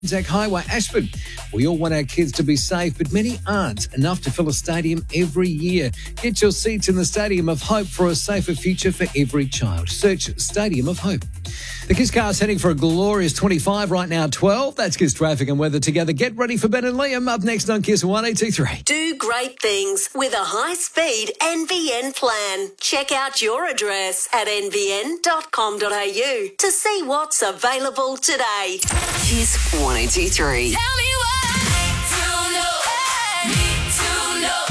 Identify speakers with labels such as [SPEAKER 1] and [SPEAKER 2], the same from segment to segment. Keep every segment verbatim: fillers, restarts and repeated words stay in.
[SPEAKER 1] Zach Highway, Ashford. We all want our kids to be safe, but many aren't enough to fill a stadium every year. Get your seats in the Stadium of Hope for a safer future for every child. Search Stadium of Hope. The Kiss car is heading for a glorious twenty-five right now, twelve. That's Kiss traffic and weather together. Get ready for Ben and Liam up next on Kiss one eight two three.
[SPEAKER 2] Do great things with a high-speed N B N plan. Check out your address at n b n dot com dot a u to see what's available today. Kiss one eight two three.
[SPEAKER 3] Tell me why. To know, need to know.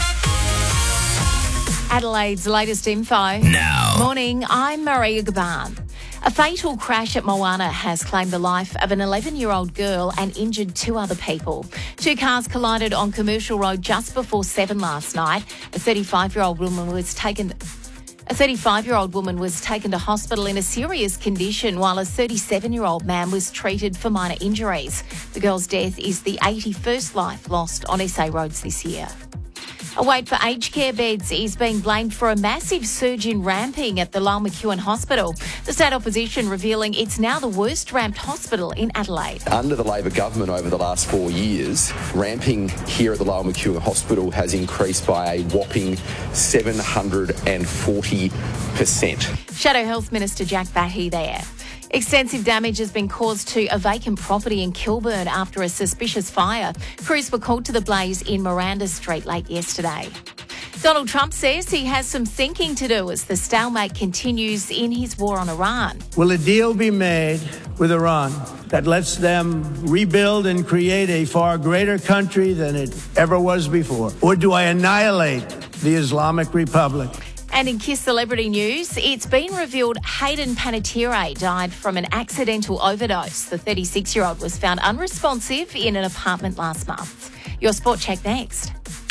[SPEAKER 4] Adelaide's latest info.
[SPEAKER 5] Now.
[SPEAKER 4] Morning, I'm Maria Gaban. A fatal crash at Moana has claimed the life of an eleven-year-old girl and injured two other people. Two cars collided on Commercial Road just before seven last night. A thirty-five-year-old woman was taken... A thirty-five-year-old woman was taken to hospital in a serious condition, while a thirty-seven-year-old man was treated for minor injuries. The girl's death is the eighty-first life lost on S A roads this year. A wait for aged care beds is being blamed for a massive surge in ramping at the Lyell McEwin Hospital. The state opposition revealing it's now the worst ramped hospital in Adelaide.
[SPEAKER 6] Under the Labor government over the last four years, ramping here at the Lyell McEwin Hospital has increased by a whopping seven hundred forty percent.
[SPEAKER 4] Shadow Health Minister Jack Batty there. Extensive damage has been caused to a vacant property in Kilburn after a suspicious fire. Crews were called to the blaze in Miranda Street late yesterday. Donald Trump says he has some thinking to do as the stalemate continues in his war on Iran.
[SPEAKER 7] Will a deal be made with Iran that lets them rebuild and create a far greater country than it ever was before? Or do I annihilate the Islamic Republic?
[SPEAKER 4] And in Kiss Celebrity News, it's been revealed Hayden Panettiere died from an accidental overdose. The thirty-six-year-old was found unresponsive in an apartment last month. Your Sport Check next.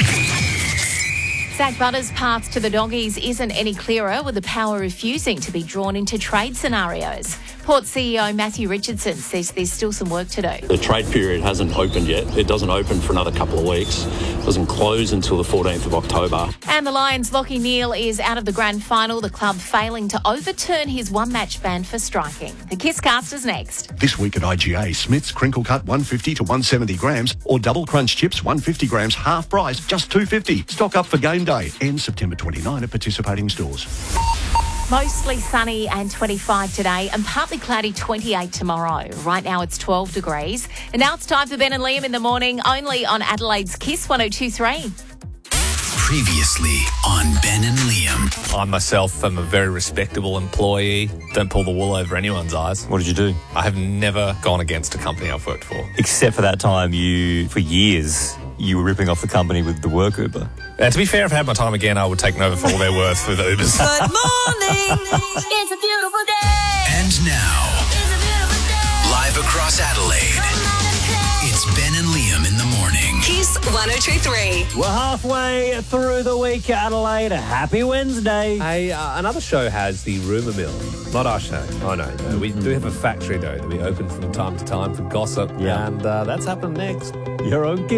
[SPEAKER 4] Zach Butters' path to the Doggies isn't any clearer, with the power refusing to be drawn into trade scenarios. Port C E O Matthew Richardson says there's still some work to do.
[SPEAKER 8] The trade period hasn't opened yet. It doesn't open for another couple of weeks. It doesn't close until the fourteenth of October.
[SPEAKER 4] And the Lions' Lachie Neale is out of the grand final, the club failing to overturn his one-match ban for striking. The Kiss cast is next.
[SPEAKER 5] This week at I G A, Smith's Crinkle Cut one fifty to one seventy grams or Double Crunch Chips one fifty grams half price, just two fifty. Stock up for game day. Ends September twenty-ninth at participating stores.
[SPEAKER 4] Mostly sunny and twenty-five today and partly cloudy twenty-eight tomorrow. Right now it's twelve degrees. And now it's time for Ben and Liam in the morning, only on Adelaide's Kiss one oh two three.
[SPEAKER 5] Previously on Ben and Liam.
[SPEAKER 9] I myself am a very respectable employee. Don't pull the wool over anyone's eyes.
[SPEAKER 10] What did you do?
[SPEAKER 9] I have never gone against a company I've worked for.
[SPEAKER 10] Except for that time you, for years, you were ripping off the company with the work Uber.
[SPEAKER 9] And to be fair, if I had my time again, I would take Nova for all their worth with Ubers.
[SPEAKER 3] Good morning. It's a beautiful day.
[SPEAKER 5] And now,
[SPEAKER 3] It's a beautiful day.
[SPEAKER 5] live across Adelaide, it's Ben and Liam in the morning.
[SPEAKER 2] Kiss one oh two three.
[SPEAKER 11] We're halfway through the week, Adelaide. Happy Wednesday.
[SPEAKER 12] Hey, uh, another show has the rumour mill. Not our show. Oh, no, no. We do have a factory, though, that we open from time to time for gossip.
[SPEAKER 11] Yeah.
[SPEAKER 12] And uh, that's happening next.
[SPEAKER 11] Your own kid.